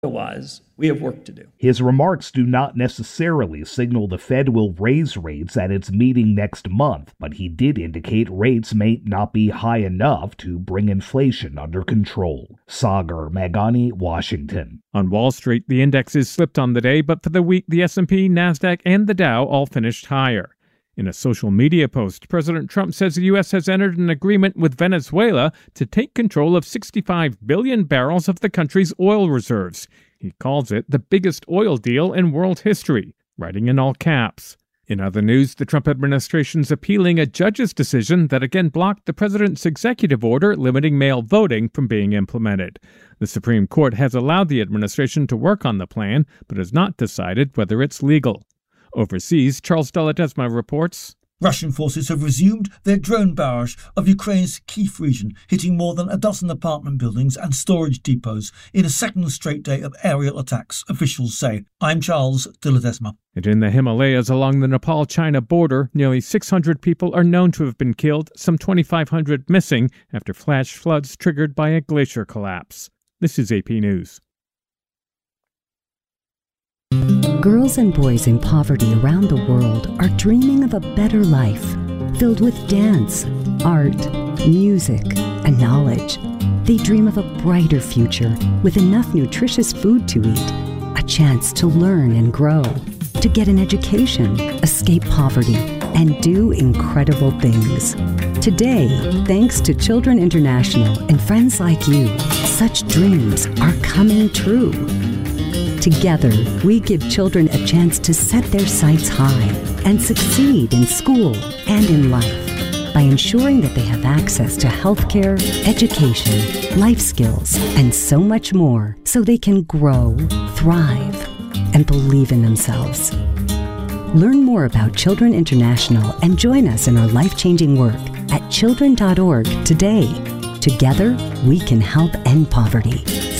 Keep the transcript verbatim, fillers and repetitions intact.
Otherwise, we have work to do. His remarks do not necessarily signal the Fed will raise rates at its meeting next month, but he did indicate rates may not be high enough to bring inflation under control. Sagar Meghani, Washington. On Wall Street, the indexes slipped on the day, but for the week, the S and P, NASDAQ, and the Dow all finished higher. In a social media post, President Trump says the U S has entered an agreement with Venezuela to take control of sixty-five billion barrels of the country's oil reserves. He calls it the biggest oil deal in world history, writing in all caps. In other news, the Trump administration's appealing a judge's decision that again blocked the president's executive order limiting mail voting from being implemented. The Supreme Court has allowed the administration to work on the plan, but has not decided whether it's legal. Overseas, Charles de Ledesma reports. Russian forces have resumed their drone barrage of Ukraine's Kyiv region, hitting more than a dozen apartment buildings and storage depots in a second straight day of aerial attacks, officials say. I'm Charles de Ledesma. And in the Himalayas along the Nepal-China border, nearly six hundred people are known to have been killed, some twenty-five hundred missing after flash floods triggered by a glacier collapse. This is A P News. Girls and boys in poverty around the world are dreaming of a better life, filled with dance, art, music, and knowledge. They dream of a brighter future with enough nutritious food to eat, a chance to learn and grow, to get an education, escape poverty, and do incredible things. Today, thanks to Children International and friends like you, such dreams are coming true. Together, we give children a chance to set their sights high and succeed in school and in life by ensuring that they have access to healthcare, education, life skills, and so much more so they can grow, thrive, and believe in themselves. Learn more about Children International and join us in our life-changing work at children dot org today. Together, we can help end poverty.